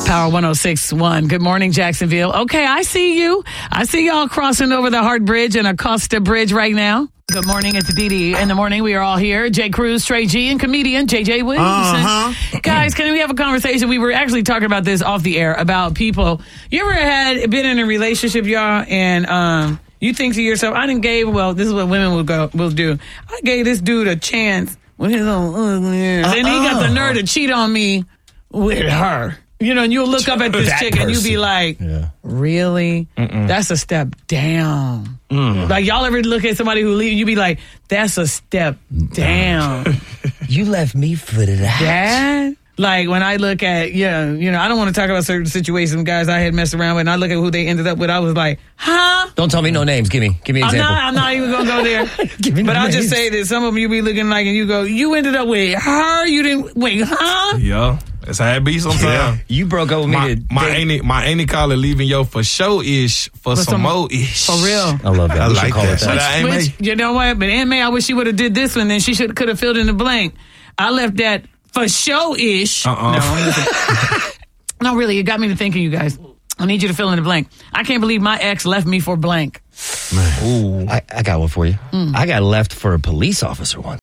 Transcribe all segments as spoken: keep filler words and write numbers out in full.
Power one oh six point one. Good morning, Jacksonville. Okay, I see you. I see y'all crossing over the Hart Bridge and Acosta Bridge right now. Good morning. It's D D in the morning. We are all here. Jay Cruz, Trey G, and comedian J J Williamson. Uh-huh. Guys, can we have a conversation? We were actually talking about this off the air about people. You ever had been in a relationship, y'all, and um, you think to yourself, I didn't gave, well, this is what women will go will do. I gave this dude a chance with his own ugly ass. And he got the nerve to cheat on me with her. You know, and you'll look up at this That chick and you'll be person. like, Yeah. really? Mm-mm. That's a step down. Mm. Like, y'all ever look at somebody who leave, you be like, that's a step down. You left me for that. Dad? Like, when I look at, yeah, you know, I don't want to talk about certain situations, guys I had messed around with, and I look at who they ended up with, I was like, huh? Don't tell me no names. Give me, give me an I'm example. not, I'm not even going to go there. Give me no But I'll just names. say that some of them you be looking like, and you go, you ended up with her? You didn't, wait, huh? Yeah, that's how it be sometimes. Yeah. You broke up with me. My, to my date. auntie, my auntie call it leaving yo for show ish for, For some, some- more ish. For real. I love that. I We should like call that. it that. But I ain't Which, make- you know what? But Aunt May, I wish she would have did this one. Then she should could have filled in the blank. I left that for show ish. Uh-uh. No, listen. No, really, it got me to thinking, you guys. I need you to fill in the blank. I can't believe my ex left me for blank. Ooh. I, I got one for you. Mm. I got left for a police officer one.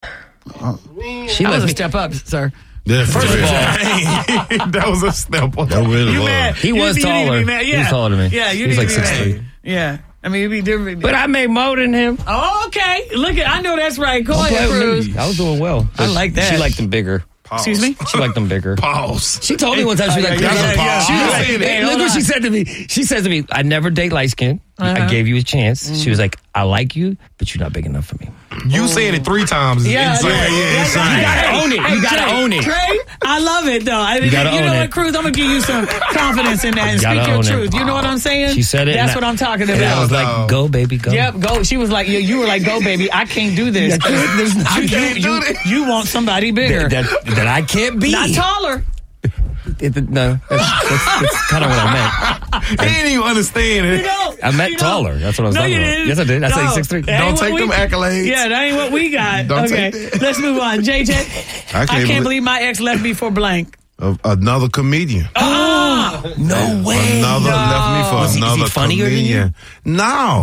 She That was left a me. step up, sir. Yeah, First of all, that was a step up. that really You was. mad? He You- was you need to be taller. mad. He Yeah. was taller than me. Yeah, you He was need like to be six mad. three. Yeah. I mean, it'd be different. But I made more than him. Oh, okay. Look at, I know that's right. Go Don't play ahead, with Cruz. me. I was doing well. I like that. She liked them bigger. Pause. Excuse me? She liked them bigger. Pause. She told me one time, she was like, Yeah, yeah, yeah. she was Pause. like, Hey, hey, hold look what on. she said to me. She said to me, I never date light skin. I Uh-huh. gave you a chance. She was like, I like you, but you're not big enough for me. You saying it three times is Yeah, insane. yeah, yeah, it's yeah, insane. You gotta own it. You gotta Trey, own it. Trey, I love it, though. I, you gotta you own know it. what, Cruz? I'm going to give you some confidence in that and You gotta speak your own it. truth. You know what I'm saying? She said it. That's and what I- I'm talking And I was about. like, go, baby, go. Yep, go. She was like, you, you were like, go, baby. I can't do this. Yeah, there's no- you, I can't you, do you, this. you want somebody bigger. That, that, that I can't be. Not taller. It- it- no, that's, that's, that's kind of what I meant. He didn't even understand it. You know, I meant you know. taller. That's what I was no, talking you about. didn't. Yes, I did. I said No, six three. that ain't Don't what take we- them accolades. Yeah, that ain't what we got. Don't okay, take that. let's move on. J J, I can't can't, believe- believe my ex left me for blank. A- another comedian. Ah, No way. Another no. left me for Was he- is he another funnier than comedian. No.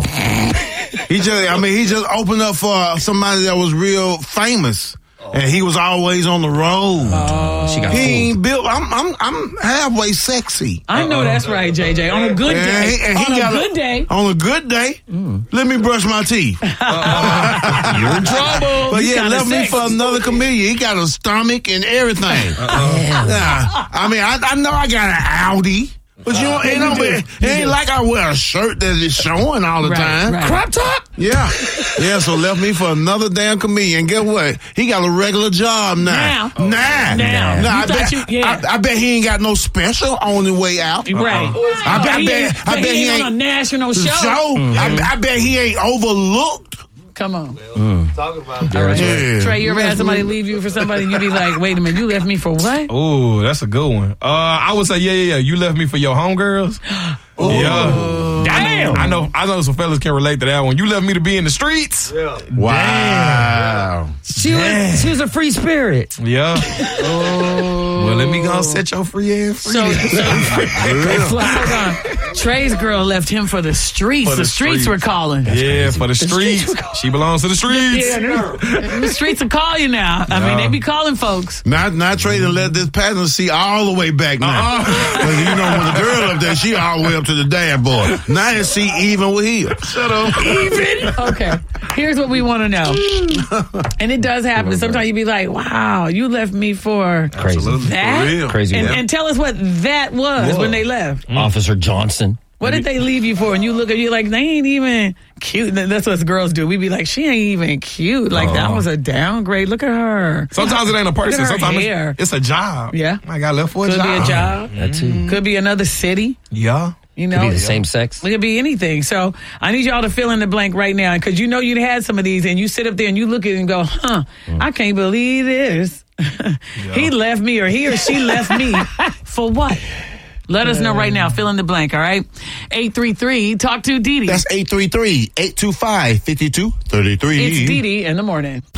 he just I mean he just opened up for somebody that was real famous. And he was always on the road. She got he fooled. ain't built I'm I'm I'm halfway sexy. I know that's right, J J. On a good And day, he- and he on a got good day, On a good day, let me brush my teeth. You're in trouble. But You yeah, kinda left me sick. for another comedian. He got a stomach and everything. Yeah. I mean, I, I know I got an Audi. But you know, it, don't, it, it ain't like I wear a shirt that is showing all the Right, time. right. Crop top? Yeah. Yeah, so left me for another damn comedian. Guess what? He got a regular job now. Now. Now. Now. Nah, You I, thought bet, you- yeah. I, I bet he ain't got no special on the way out. right? I bet, I He bet, ain't- I bet he on a ain't. national show. Show. I, I bet he ain't overlooked. Come on, Talk about Yeah. Trey. You ever had somebody leave you for somebody and you be like, "Wait a minute, you left me for what?" Oh, that's a good one. Uh, I would say, yeah, yeah, yeah. You left me for your homegirls. Yeah. Damn. I know, I know some fellas can relate to that one. You left me to be in the streets. Yeah. Wow. She was, she was a free spirit. Yeah. Well, let me go set your free ass free. So, so well, hold on. Trey's girl left him for the streets. For the, the streets, streets. were calling. yeah, for the streets. streets were She belongs to the streets. Yeah, the streets will call you now. I mean, they be calling folks. Not not trading let this passenger seat all the way back now. Uh-uh. Because you know when the girl up there, she all the way up to the dashboard. Now his seat even with him. Shut up. Even? Okay. Here's what we want to know. And it does happen. Sometimes you be like, wow, you left me for Crazy. Absolutely. that? For real. Crazy. And, Yeah. and tell us what that was Whoa. when they left. Officer Johnson. What did they leave you for? And you look at you like, they ain't even cute. That's what girls do. We be like, she ain't even cute. Like, that was a downgrade. Look at her. Sometimes it ain't a Look person. at her Sometimes hair. it's, it's a job. Yeah. I got left for a Could job. be a job. That too. Could be another city. Yeah. You know, Could be the same sex. It could be anything. So I need y'all to fill in the blank right now because you know you had some of these and you sit up there and you look at it and go, huh, I can't believe this. He left me or he or she left me for what? Let us know right now. Fill in the blank, all right? eight three three, talk to Dee Dee. That's eight three three, eight two five, five two three three. It's Dee Dee in the morning.